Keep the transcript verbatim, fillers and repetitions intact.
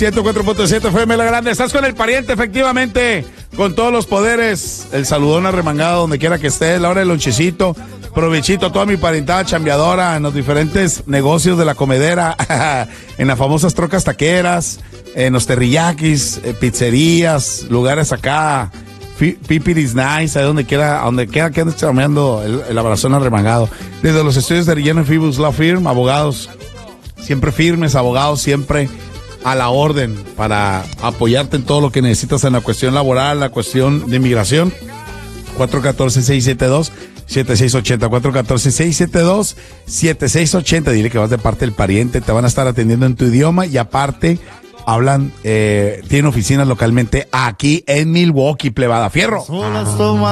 ciento cuatro punto siete F M La Grande. Estás con el pariente, efectivamente, con todos los poderes. El saludón arremangado donde quiera que estés, la hora del lonchecito. Provechito a toda mi parentada chambeadora en los diferentes negocios de la comedera, en las famosas trocas taqueras, en los teriyakis, eh, pizzerías, lugares acá, Pipiris Nice, ahí donde quiera, a donde quiera que andes chambeando, el, el abrazón arremangado. Desde los estudios de Relleno Fibus Law Firm, abogados siempre firmes, abogados siempre a la orden para apoyarte en todo lo que necesitas en la cuestión laboral, la cuestión de inmigración. cuatro uno cuatro, seis siete dos, siete seis ocho cero, cuatro uno cuatro, seis siete dos, siete seis ocho cero. Dile que vas de parte del pariente, te van a estar atendiendo en tu idioma y aparte hablan, eh, tienen oficinas localmente aquí en Milwaukee, plebada. Fierro.